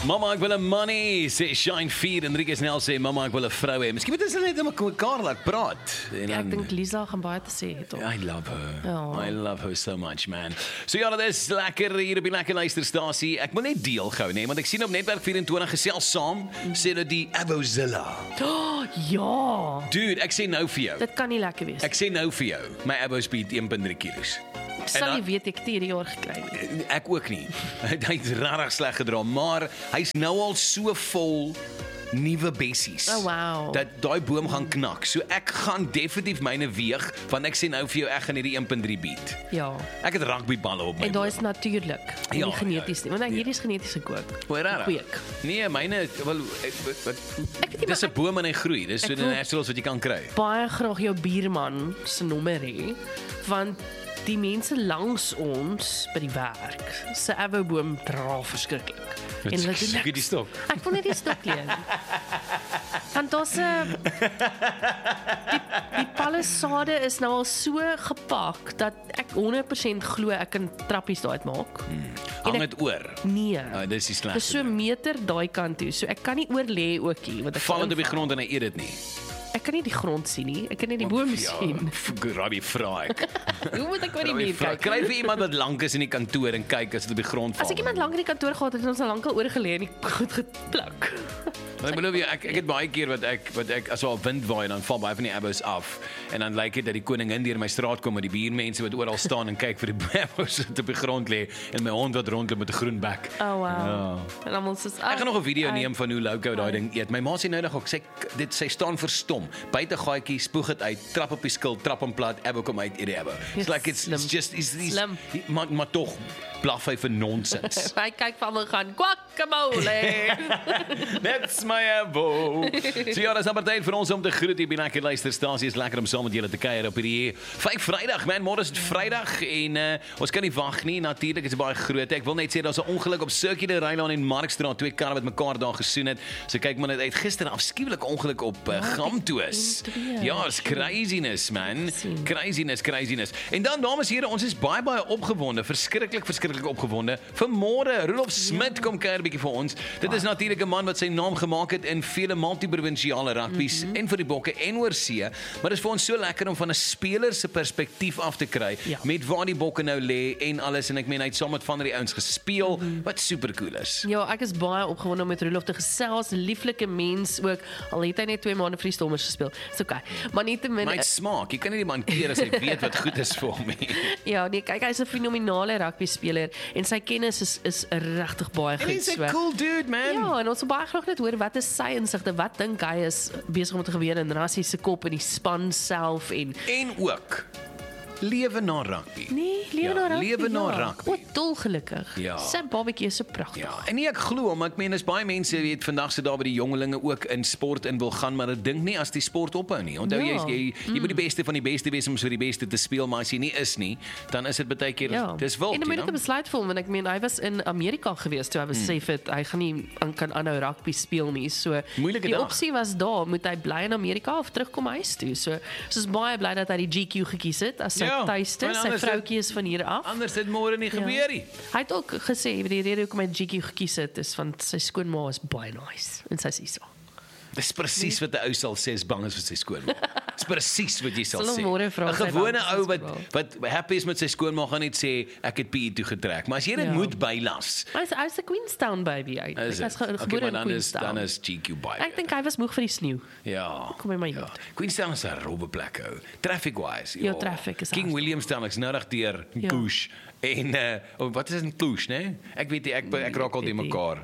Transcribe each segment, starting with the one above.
Mama, ek wil 'n money, sê Shine 4. Enrique Snell sê, mama, ek wil 'n vrou hê. Miskien moet ons net met mekaar laat praat. En Ja, ek dink Lisa gaan baie te sê het. I love her. Ja. I love her so much, man. So ja, dit is lekker hier op die lekker luisterstasie. Ek wil net deel gou, nee, want ek sien op Netwerk 24 gesels saam, sê dit die Abozilla. Oh, ja, Dude, ek sê nou vir jou. dit kan nie lekker wees. Ek sê nou vir jou, my Abos bied 1.3 kilos. Sal jy weet ek het hierdie jaar gekry nie. Ek ook nie. Hy het regtig sleg gedra, maar hy's nou al so vol nuwe bessies. Oh, wow. Dat daai boom gaan knak. So ek gaan definitief myne weeg, want ek sê nou vir jou ek gaan hierdie 1.3 bied. Ja. Ek het rugbyballe op my. En daai is natuurlik, Ja, nie geneties nie. Want hierdie is geneties gekweek. Kweek. Nee, myne wel Ek weet nie, dis maar 'n boom en hy groei. Dis so ek die wil- naturals wat jy kan kry. baie graag jou buurman se nommer hê, want die mense langs ons by die werk se avoboom dra verskriklik. En hulle doen Soek jy die niks. stok? Ek wil net die stok leen. Want daar's 'n die palisade is nou al so gepak dat ek 100% glo ek kan trappies daai uitmaak. Hang dit oor. Nee. Dis die slegste. Dis so 'n meter daai kant toe. So ek kan nie oor lê ookie want ek Val sal dit op die inval. grond en hy eet dit nie. Ek kan nie die grond sien nie. Ek kan net die boom sien. Rabbi vra ek. Hoe moet ek oor die muur kyk? Kry vir iemand wat lank is in die kantoor en kyk as dit op die grond val. As ek iemand lank in die kantoor gehad het, het ons al lankal oorgelê en die goed gepluk. Want ek belowe jou, ek het baie keer wat ek as al wind waai dan val baie van die abos af en dan lyk dit dat die koningin deur my straat kom met die buurmense wat oral staan en kyk vir die abos wat op die grond lê en my hond wat rondloop met 'n groen bek. Oh wow. Ja. En dan ons is Ek gaan nog 'n video neem van hoe Loco daai ding eet. My ma sê nou nog ook sy staan verstom. Buite gaatjie, spoeg dit uit, trap op die skil, trap hom plat, abo kom uit, eet die abo. It's like it's just Slim. maar tog blaf hy vir nonsens. Hy kyk van my gaan guacamole. That's my abo. So ja, dis amper tyd vir ons om te groet hier by Lekker Luisterstasie. Is lekker om saam met julle te kuier op hierdie 5 Vrydag, man. Môre is dit Vrydag en ons kan nie wag nie. Natuurlik is dit baie groot. Ek wil net sê daar's 'n ongeluk op Circular Rylaan en Markstraat. Twee karre wat mekaar daar gesoen het. So kyk maar net uit. Gister 'n afskuwelike ongeluk op Gamtoos. Ja, it's craziness, man. Craziness. En dan dames en here, ons is baie opgewonde. Verskriklik opgewonde. Vir môre, Rudolf Smit kom kuier 'n bietjie vir ons. Dit is natuurlik 'n man wat sy naam gemaak het in vele multiprovinsiale rugby's en vir die Bokke en oorsee, maar dit is vir ons so lekker om van 'n speler se perspektief af te kry met waar die Bokke nou lê en alles en ek meen hy het saam met van die ouens gespeel wat super cool is. Ja, ek is baie opgewonde om met Rudolf te gesels, lieflike mens ook. Al het hy net 2 maande vir die Stormers gespeel. Dis okay. Maar nietemin Maar hy smaak, jy kan nie die man keer as hy weet wat goed is vir hom nie. ja, nee, kyk, hy's 'n fenominale rugby speler en sy kennis is regtig baie goed. He's a cool dude, man. Ja, en ons wil baie graag net hoor wat is sy insigte, wat dink hy is besig om te gebeur in Rassie se kop en die span self en ook lewe na rugby. nee, lewe na rugby. Lewe na rugby. O, dolgelukkig. Ja. Sy babatjie is so pragtig. Ja, en nie ek glo hom, ek meen is baie mense weet vandag se daar by die jongelinge ook in sport in wil gaan, maar ek dink nie as die sport ophou nie. Onthou Ja. jy moet die beste van die beste wees om so die beste te speel, maar as jy nie is nie, dan is dit baie keer dis wild. En dan moet ek 'n besluit voel want ek meen hy was in Amerika gewees toe hy besef het hy gaan nie kan aanhou rugby speel nie. So Moeilike die dag. opsie was daar, moet hy bly in Amerika of terugkom huis toe. So is baie bly dat hy die GQ gekies het as sy tuiste. want Sy anders vroutjie is van hier af. Anders dit môre nie gebeur nie. Hy het ook gesê die rede hoekom hy GQ gekies het is want sy skoonma is baie nice en sy's hier so. Dis presies wat 'n ou sal sê is bang is vir sy skoonma. Dis presies wat jy sal Sal sê. hom môre vra 'n of hy gewone bang is ou vir wat happy is met sy skoonma gaan net sê ek het PE toe getrek. Maar as jy dit moet bylas, Hy's 'n Queenstown baby. Hy's gebore in Queenstown. Dan is GQ baie. Ek dink hy was moeg vir die sneeu. Ja. Kom by my ja. Queenstown is 'n robbe plek ou. Traffic wise. Ja, traffic is King hard. Williamstown is nou reg deur Kush en wat is 'n Kush, né? Ek weet nie, ek raak al die mekaar.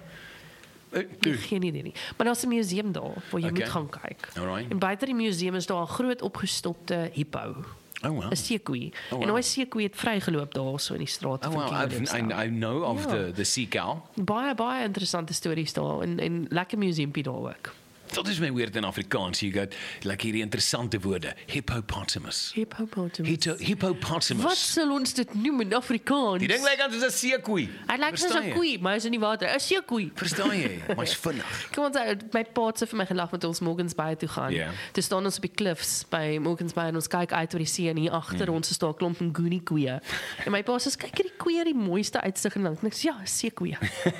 Geen idee nie. Maar daar's 'n museum daar waar jy Okay. moet gaan kyk. Alright. En buite die museum is daar 'n groot opgestopte hippo. Oh wow. 'n seekoei. wow. En daai seekoei het vrygeloop daar so in die straat Oh van wow, King Williamstown. I know of Ja. the sea cow. Baie interessante stories daar en lekker museumpie daar ook. dat is my weird in Afrikaans. You got like hierdie interessante woorde. Hippopotamus. Hippopotamus. Wat sal ons dit noem in Afrikaans? Die ding lyk as 'n seekoei. Hy lyk soos 'n koei, maar hy is in die water. 'n seekoei. Verstaan jy? Maar's vinnig. Kom ons my pa het vir my gelag met ons Morgans Bay toe gaan. Ja. Toe staan ons op die cliffs by Morgans Bay en ons kyk uit oor die see en hier agter ons is daar 'n klomp nguni koeie. En my pa sê kyk hierdie koeie die mooiste uitsig en ek sê ja, seekoeie.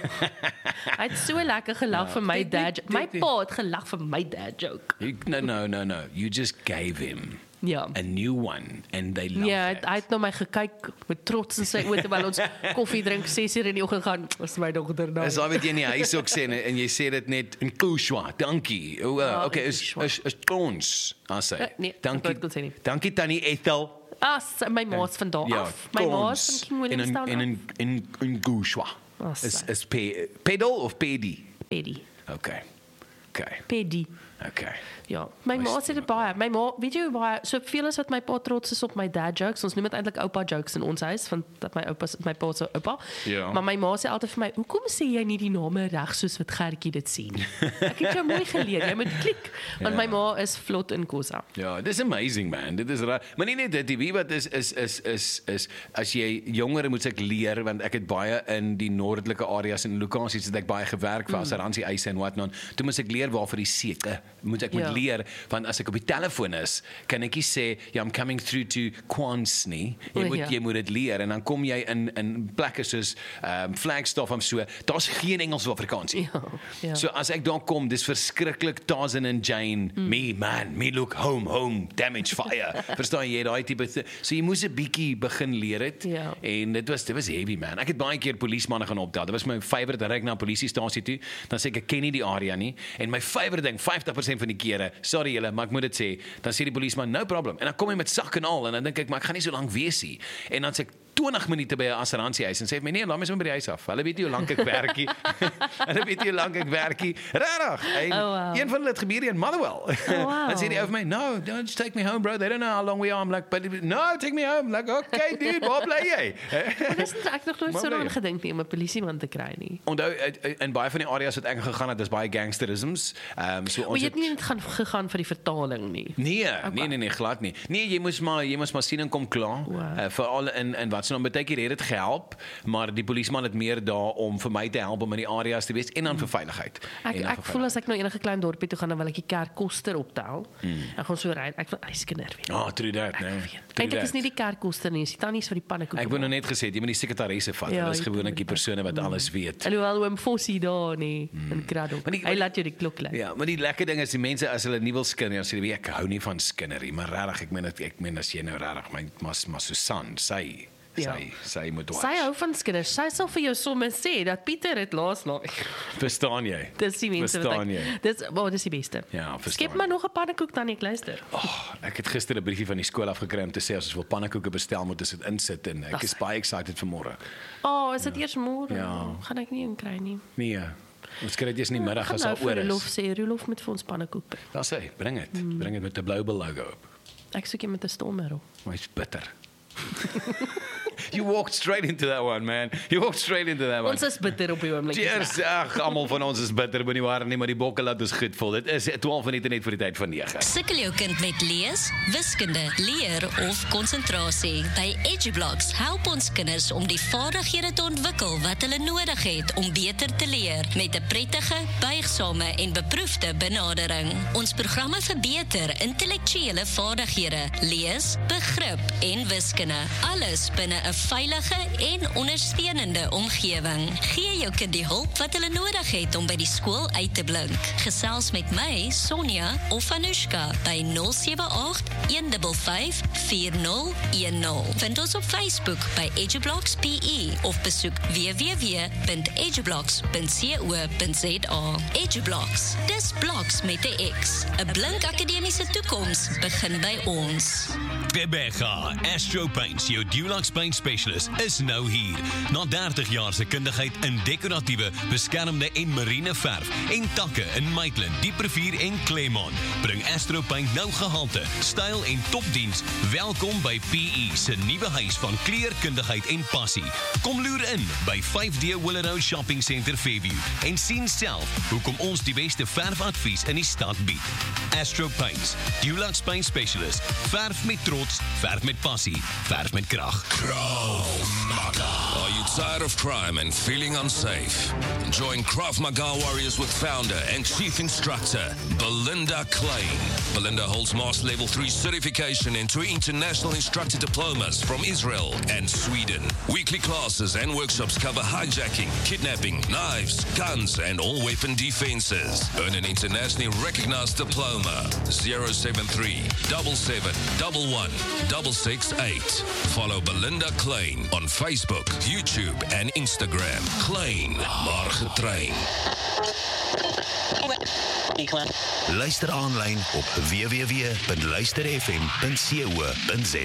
Hy het so lekker gelag vir my dad. My pa het gelag vir my dad joke. No. You just gave him Ja. a new one and they love Ja, that. hy het na my gekyk met trots in sy oë terwyl ons koffie drink 6:00 in die oggend gaan. Was my dogter nou. Is al wat jy in die huis ook sê en jy sê dit net in Kushwa. Dankie. Okay, is ons. As hy. Nee, Dankie. ek wil sê nie. Dankie Tannie Ethel. My ma's van daar af. My ma's van King Williamstown af. In Kushwa. Is pedal of pedi? Pedi. Okay. Pedi. Okay. Ja, my ma sê dit baie. My ma, weet jy hoe baie, so veel as wat my pa trots is op my dad jokes. Ons noem dit eintlik oupa jokes in ons huis, want dat my pa se oupa. Ja. Maar my ma sê altyd vir my, "Hoekom sê jy nie die name reg soos wat Gertjie dit sien?" Ek het jou mooi geleer, jy moet klik, want my ma is vlot in Kosa. Ja, dis amazing man. Dit is raar. Maar nie net dit, wie wat is as jy jonger moet ek leer want ek het baie in die noordelike areas en lokasies het ek baie gewerk vir assuransie eise en wat dan. Toe moet ek leer waarvoor die seke moet ek moet leer want as ek op die telefoon is, kan ek nie sê ja, I'm coming through to Quans nie. Jy moet dit leer en dan kom jy in plekke soos Flagstaff of so. Daar's geen Engels of Afrikaans nie. Ja. So as ek daar kom, dis verskriklik Tarzan and Jane, me look home, damage fire. Verstaan jy daai tipe so jy moes 'n bietjie begin leer het en dit was heavy man. Ek het baie keer polismanne gaan optel. Dit was my favourite ry ek na 'n polisiestasie toe. Dan sê ek ken nie die area nie en my favourite ding 50% van die kere, sorry julle, maar ek moet dit sê, dan sê die polisman no problem en dan kom hy met sak en al en dan dink ek maar ek gaan nie so lank wees nie. En dan sê ek 20 minute by 'n assurantiehuis en sê my nee, laat my sommer by die huis af. Hulle weet nie hoe lank ek werk nie. Hulle weet nie hoe lank ek werk nie. Regtig. Een van hulle het gebeur in Motherwell. Dan sê die ou vir my, "No, don't just take me home, bro. They don't know how long we are." I'm like, "But no, take me home." Like, "Okay, dude, waar bly jy?" Dis ek nog nooit so aan gedink nie om 'n polisieman te kry nie. Onthou in baie van die areas wat ek gegaan het, is baie gangsterisms. So ons het nie net gegaan vir die vertaling nie. Nee, glad nie. Nee, jy moes maar sien en kom klaar. Veral in wat so dan baie keer het dit gehelp, maar die polisieman het meer daar om vir my te help om in die areas te wees en dan vir veiligheid. Ek voel as ek nou enige klein dorpie toe gaan dan wil ek die kerk koster optel. Ek gaan so ry. Ek wil yskinder weet. True that, nee. Eintlik is nie die kerk koster nie, is die tannies vir die pannekoek. Ek wou nou net gesê, jy moet die sekretaresse vat. Hulle is gewoonlik die persone wat alles weet. Alhoewel oom Fossie daar nie in Kraddock. Hy laat jou die klok lui. Ja, maar die lekker ding is die mense as hulle nie wil skinder, dan sê hulle ek hou nie van skinnerie, maar regtig ek meen as jy nou regtig maar Susan sy moet watch. Sy hou van skinder. Sy sal vir jou sommer sê dat Pieter het laas na. Verstaan jy? Dis die mense wat dis die beste. Ja, verstaan. Skep maar nog 'n pannekoek dan ek luister. Ek het gister 'n briefie van die skool afgekry om te sê as ons wil pannekoeke bestel moet ons dit insit en ek is baie excited vir môre. Is dit eers môre? Ja. Gaan ek nie inkry nie. Nee. Ons kry dit eers in die middag as al oor is. Rolof met vir ons pannekoek. Daar sê, bring dit met 'n blou logo op. Ek soek jy met 'n stormmerel. Maar hy's bitter. You walked straight into that one, man. You walked straight into that one. Ons is bitter op die oomblik. Cheers. Almal van ons is bitter, maar nie waar nie, maar die bokke laat ons goed voel. Dit is 12 minute net vir die tyd van 9. Sukkel jou kind met lees, wiskunde, leer of konsentrasie? By EduBlocks help ons kinders om die vaardighede te ontwikkel wat hulle nodig het om beter te leer met 'n prettige, buigsame en beproefde benadering. Ons programme verbeter intellektuele vaardighede, lees, begrip en wiskunde. Alles binne 'n veilige en ondersteunende omgewing. Gee jou kind die hulp wat hulle nodig het om by die skool uit te blink. Gesels met my, Sonja of Anushka by 078-155-4010. Vind ons op Facebook by EduBlocks PE of besoek www.edublocks.co.za. EduBlocks, dis bloks met 'n X. 'n blink akademiese toekoms begin by ons. Bebega, Astro Paints, jou Dulux Paint Specialist is nou hier. Na 30 jaar se kundigheid in dekoratiewe, beskermde en marine verf en takke in Maitland, Dieprivier en Claremont, bring Astro Paint nou gehalte, styl en topdiens. Welkom by PE se nuwe huis van kleurkundigheid en passie. Kom loer in by 5D Willow Shopping Centre Fairview en sien self hoekom ons die beste verfadvies in die stad bied. Astro Paints, Dulux Paint Specialist. Verf met trots, verf met passie, verf met krag. Krav Maga. Are you tired of crime and feeling unsafe? Join Krav Maga Warriors with founder and chief instructor Belinda Klein. Belinda holds Master Level 3 certification and 2 international instructor diplomas from Israel and Sweden. Weekly classes and workshops cover hijacking, kidnapping, knives, guns, and all weapon defenses. Earn an internationally recognized diploma. 073 77 11 668. Follow Belinda Klein on Facebook, YouTube, and Instagram. Klein, maar getrain. Luister aanlyn op www.luisterfm.co.za.